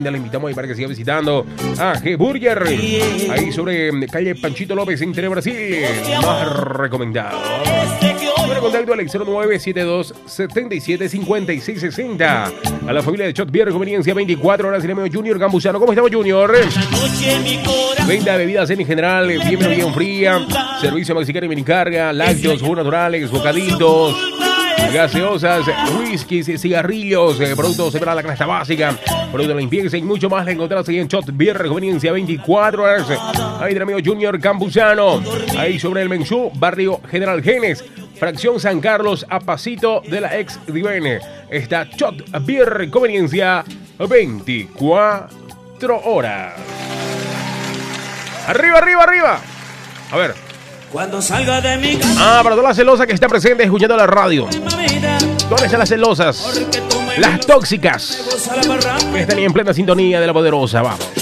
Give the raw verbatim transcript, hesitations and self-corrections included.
Le invitamos ahí para que siga visitando a G-Burger, ahí sobre calle Panchito López, entre Brasil, más recomendado. Bueno, contacto al cero nueve siete dos siete siete cinco seis seis cero. A la familia de Chot Beer, conveniencia veinticuatro horas, y el amigo Junior Gambusano. ¿Cómo estamos, Junior? Venta de bebidas en general, bien, bien fría, servicio mexicano y minicarga, lácteos, jugos naturales, bocaditos, gaseosas, whiskies, cigarrillos, eh, productos para la canasta básica, productos de limpieza y mucho más. La encontrarás ahí en Chot Beer, conveniencia veinticuatro horas. Ahí del amigo Junior Campuzano, ahí sobre el Menchú, barrio General Genes, fracción San Carlos, a pasito de la ex Divene. Está Chot Beer, conveniencia veinticuatro horas. Arriba, arriba, arriba. A ver. Cuando salga de mi casa. Ah, para toda la celosa que está presente escuchando la radio. ¿Dónde están las celosas? Las tóxicas. Que están en plena sintonía de la poderosa. Vamos.